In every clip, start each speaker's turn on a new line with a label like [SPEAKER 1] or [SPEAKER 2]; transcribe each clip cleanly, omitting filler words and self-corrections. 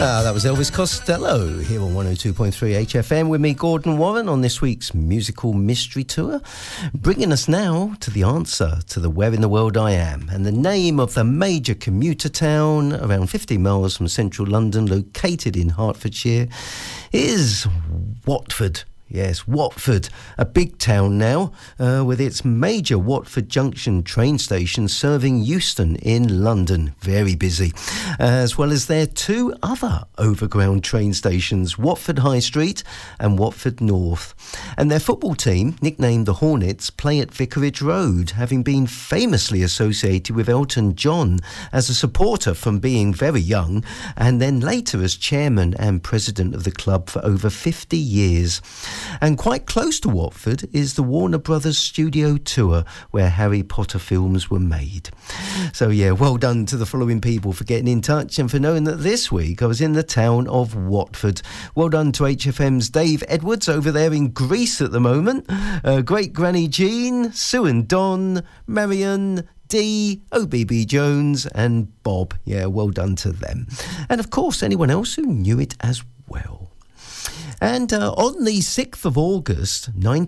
[SPEAKER 1] That was Elvis Costello here on 102.3 HFM with me, Gordon Warren, on this week's musical mystery tour, bringing us now to the answer to the Where in the World I Am. And the name of the major commuter town around 50 miles from central London, located in Hertfordshire, is Watford. Yes, Watford, a big town now, with its major Watford Junction train station serving Euston in London. Very busy. As well as their two other overground train stations, Watford High Street and Watford North. And their football team, nicknamed the Hornets, play at Vicarage Road, having been famously associated with Elton John as a supporter from being very young, and then later as chairman and president of the club for over 50 years. And quite close to Watford is the Warner Brothers Studio Tour, where Harry Potter films were made. So yeah, well done to the following people for getting in touch and for knowing that this week I was in the town of Watford. Well done to HFM's Dave Edwards over there in Greece at the moment. Great Granny Jean, Sue and Don, Marion, Dee, OBB Jones and Bob. Yeah, well done to them. And of course, anyone else who knew it as well. And on the 6th of August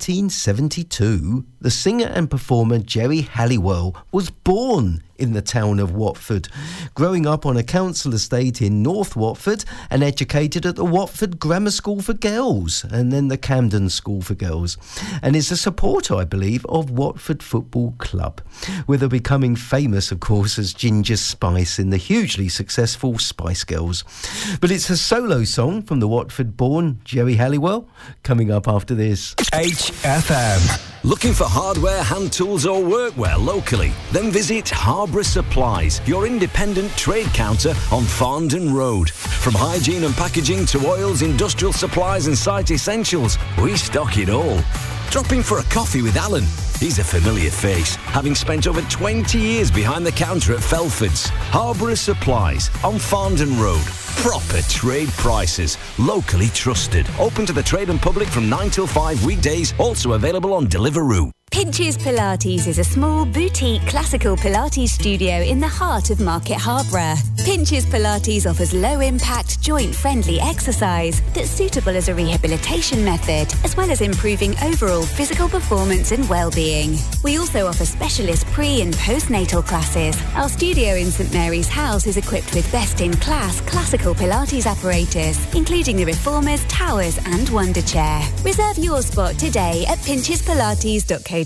[SPEAKER 1] 1972, the singer and performer Geri Halliwell was born in the town of Watford, growing up on a council estate in North Watford and educated at the Watford Grammar School for Girls and then the Camden School for Girls, and is a supporter, I believe, of Watford Football Club, with her becoming famous, of course, as Ginger Spice in the hugely successful Spice Girls. But it's a solo song from the Watford-born Geri Halliwell coming up after this.
[SPEAKER 2] HFM. Looking for hardware, hand tools or workwear locally? Then visit Harborough Supplies, your independent trade counter on Farndon Road. From hygiene and packaging to oils, industrial supplies and site essentials, we stock it all. Drop in for a coffee with Alan. He's a familiar face, having spent over 20 years behind the counter at Felford's. Harborough Supplies on Farndon Road. Proper trade prices, locally trusted. Open to the trade and public from 9 till 5 weekdays, also available on Deliveroo.
[SPEAKER 3] Pinches Pilates is a small, boutique, classical Pilates studio in the heart of Market Harborough. Pinches Pilates offers low-impact, joint-friendly exercise that's suitable as a rehabilitation method, as well as improving overall physical performance and well-being. We also offer specialist pre- and postnatal classes. Our studio in St Mary's House is equipped with best-in-class classical Pilates apparatus, including the Reformers, Towers and Wonder Chair. Reserve your spot today at pinchespilates.co.uk.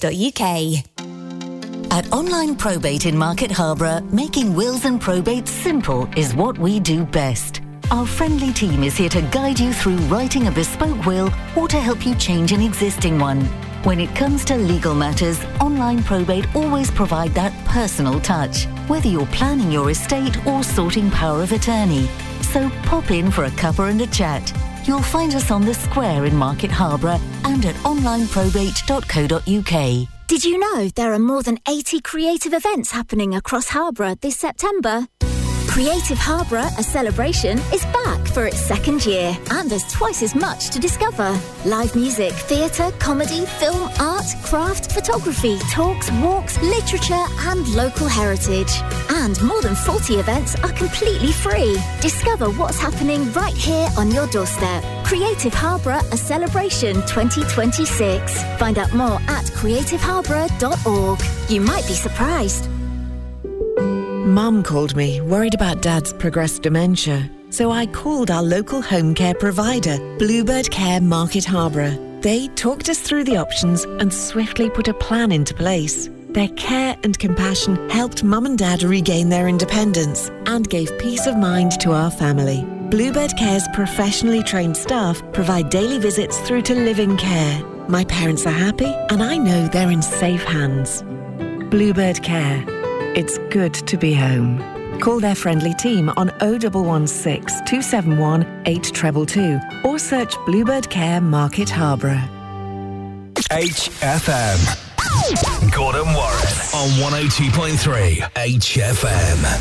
[SPEAKER 4] At Online Probate in Market Harborough, making wills and probates simple is what we do best. Our friendly team is here to guide you through writing a bespoke will or to help you change an existing one. When it comes to legal matters, Online Probate always provide that personal touch, whether you're planning your estate or sorting power of attorney. So pop in for a cuppa and a chat. You'll find us on the square in Market Harborough and at onlineprobate.co.uk.
[SPEAKER 5] Did you know there are more than 80 creative events happening across Harborough this September? Creative Harborough, a celebration, is back for its second year, and there's twice as much to discover. Live music, theatre, comedy, film, art, craft, photography, talks, walks, literature and local heritage. And more than 40 events are completely free. Discover what's happening right here on your doorstep. Creative Harborough, a celebration 2026. Find out more at creativeharborough.org. You might be surprised.
[SPEAKER 6] Mum called me, worried about Dad's progressed dementia. So I called our local home care provider, Bluebird Care Market Harborough. They talked us through the options and swiftly put a plan into place. Their care and compassion helped Mum and Dad regain their independence and gave peace of mind to our family. Bluebird Care's professionally trained staff provide daily visits through to live-in care. My parents are happy and I know they're in safe hands. Bluebird Care. It's good to be home. Call their friendly team on 0116 271 8222 or search Bluebird Care Market Harborough.
[SPEAKER 2] HFM. Gordon Warren on 102.3 HFM.